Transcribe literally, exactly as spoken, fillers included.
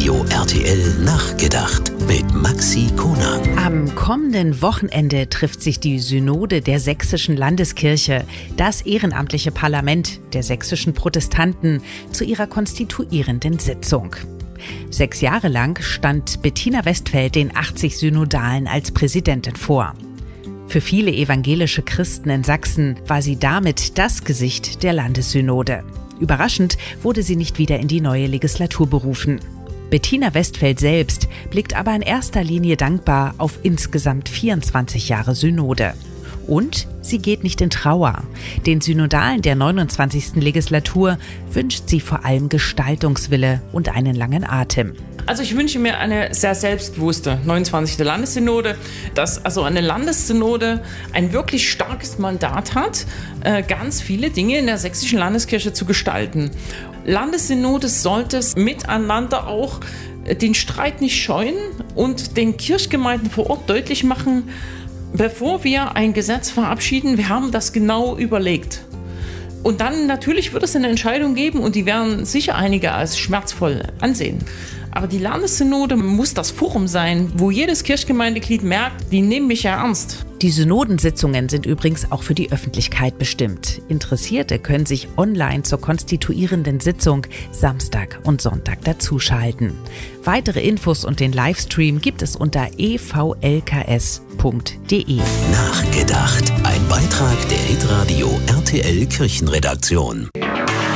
Hitradio R T L Nachgedacht mit Maxi Konag. Am kommenden Wochenende trifft sich die Synode der Sächsischen Landeskirche, das ehrenamtliche Parlament der sächsischen Protestanten, zu ihrer konstituierenden Sitzung. Sechs Jahre lang stand Bettina Westfeld den achtzig Synodalen als Präsidentin vor. Für viele evangelische Christen in Sachsen war sie damit das Gesicht der Landessynode. Überraschend wurde sie nicht wieder in die neue Legislatur berufen. Bettina Westfeld selbst blickt aber in erster Linie dankbar auf insgesamt vierundzwanzig Jahre Synode. Und sie geht nicht in Trauer. Den Synodalen der neunundzwanzigsten Legislatur wünscht sie vor allem Gestaltungswille und einen langen Atem. Also ich wünsche mir eine sehr selbstbewusste neunundzwanzigste Landessynode, dass also eine Landessynode ein wirklich starkes Mandat hat, ganz viele Dinge in der sächsischen Landeskirche zu gestalten. Landessynode sollte es miteinander auch den Streit nicht scheuen und den Kirchgemeinden vor Ort deutlich machen, bevor wir ein Gesetz verabschieden, wir haben das genau überlegt. Und dann natürlich wird es eine Entscheidung geben und die werden sicher einige als schmerzvoll ansehen. Aber die Landessynode muss das Forum sein, wo jedes Kirchgemeindeglied merkt, die nehmen mich ja ernst. Die Synodensitzungen sind übrigens auch für die Öffentlichkeit bestimmt. Interessierte können sich online zur konstituierenden Sitzung Samstag und Sonntag dazuschalten. Weitere Infos und den Livestream gibt es unter e v l k s punkt d e. Nachgedacht. Ein Beitrag der Hitradio R T L Kirchenredaktion.